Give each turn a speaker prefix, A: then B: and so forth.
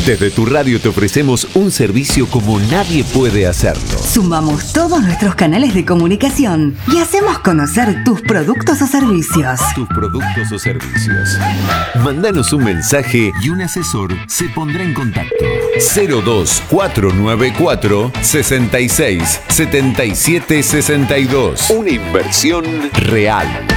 A: Desde tu radio te ofrecemos un servicio como nadie puede hacerlo.
B: Sumamos todos nuestros canales de comunicación y hacemos conocer tus productos o servicios.
A: Tus productos o servicios. Mándanos un mensaje y un asesor se pondrá en contacto. 02494 66 77 62. Una inversión real.